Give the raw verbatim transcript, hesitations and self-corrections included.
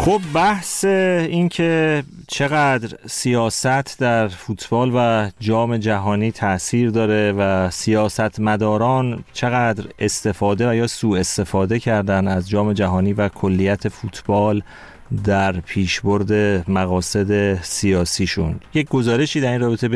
خب بحث این که چقدر سیاست در فوتبال و جام جهانی تأثیر داره و سیاستمداران چقدر استفاده و یا سوء استفاده کردن از جام جهانی و کلیت فوتبال در پیشبرد مقاصد سیاسیشون. یک گزارشی در این رابطه